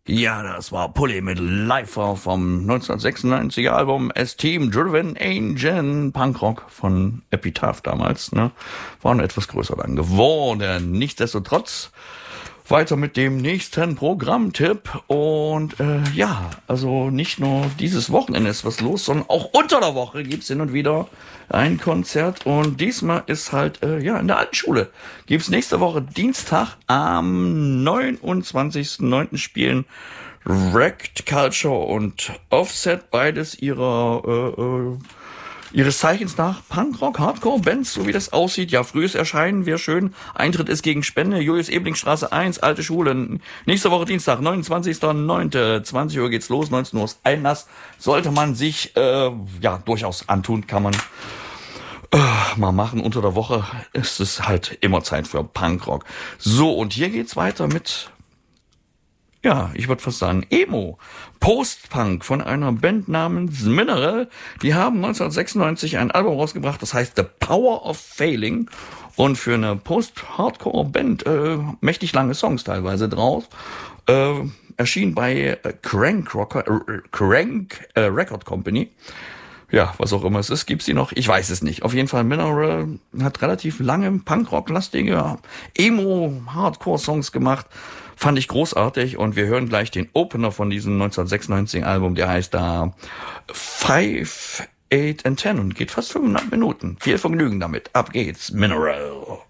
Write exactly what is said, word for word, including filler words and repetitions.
Ja, das war Pully mit Live vom neunzehnhundertsechsundneunziger Album Esteem Driven Angel, Punkrock von Epitaph damals, ne? War noch etwas größer dann geworden. Nichtsdestotrotz weiter mit dem nächsten Programmtipp und äh, ja, also nicht nur dieses Wochenende ist was los, sondern auch unter der Woche gibt's hin und wieder ein Konzert und diesmal ist halt, äh, ja, in der alten Schule gibt's nächste Woche Dienstag am neunundzwanzigsten neunten spielen Wrecked Culture und Offset, beides ihrer äh, äh, ihres Zeichens nach Punkrock, Hardcore-Bands, so wie das aussieht. Ja, frühes Erscheinen wäre schön. Eintritt ist gegen Spende. Julius-Ebling-Straße eins, Alte Schule. Nächste Woche Dienstag, neunundzwanzigsten neunten zwanzig Uhr geht's los, neunzehn Uhr ist Einlass. Sollte man sich, äh, ja, durchaus antun, kann man äh, mal machen. Unter der Woche ist es halt immer Zeit für Punkrock. So, und hier geht's weiter mit... Ja, ich würde fast sagen Emo. Post-Punk von einer Band namens Mineral. Die haben neunzehnhundertsechsundneunzig ein Album rausgebracht, das heißt The Power of Failing. Und für eine Post-Hardcore-Band äh, mächtig lange Songs teilweise drauf. Äh, erschien bei äh, Crank, Rocker, äh, Crank äh, Record Company. Ja, was auch immer es ist, gibt's die noch? Ich weiß es nicht. Auf jeden Fall, Mineral hat relativ lange Punkrock-lastige Emo-Hardcore-Songs gemacht. Fand ich großartig und wir hören gleich den Opener von diesem neunzehnhundertsechsundneunzig Album, der heißt da Five, Eight and Ten und geht fast fünfeinhalb Minuten. Viel Vergnügen damit. Ab geht's, Mineral.